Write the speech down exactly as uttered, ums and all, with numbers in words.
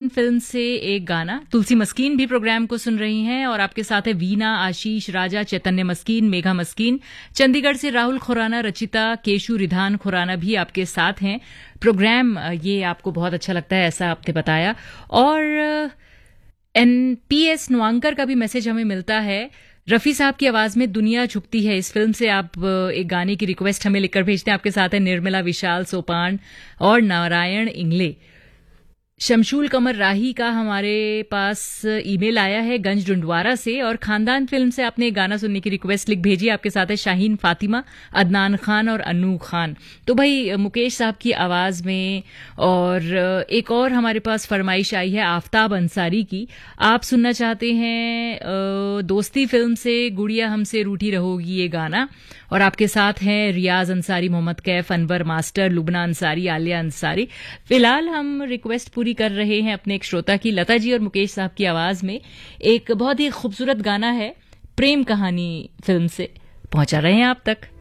Film से एक गाना। तुलसी मस्कीन भी प्रोग्राम को सुन रही हैं और आपके साथ है वीना, आशीष, राजा, चैतन्य मस्कीन, मेघा मस्कीन। चंडीगढ़ से राहुल खुराना, रचिता, केशु, रिधान खुराना भी आपके साथ हैं। प्रोग्राम ये आपको बहुत अच्छा लगता है ऐसा आपने बताया। और एन पी एस नुआंकर का भी मैसेज हमें मिलता है। रफी साहब की आवाज में दुनिया झुकती है, इस फिल्म से आप एक गाने की रिक्वेस्ट हमें लिखकर भेजते हैं। आपके साथ है निर्मला, विशाल सोपान और नारायण इंगले। शमशूल कमर राही का हमारे पास ईमेल आया है गंज डुंडवारा से और खानदान फिल्म से आपने एक गाना सुनने की रिक्वेस्ट लिख भेजी। आपके साथ है शाहीन फातिमा, अदनान खान और अनू खान। तो भाई मुकेश साहब की आवाज में। और एक और हमारे पास फरमाइश आई है आफ्ताब अंसारी की। आप सुनना चाहते हैं दोस्ती फिल्म से गुड़िया हमसे रूठी रहोगी ये गाना। और आपके साथ हैं रियाज अंसारी, मोहम्मद कैफ, अनवर मास्टर, लुबना अंसारी, आलिया अंसारी। फिलहाल हम रिक्वेस्ट पूरी कर रहे हैं अपने एक श्रोता की, लता जी और मुकेश साहब की आवाज में। एक बहुत ही खूबसूरत गाना है प्रेम कहानी फिल्म से, पहुंचा रहे हैं आप तक।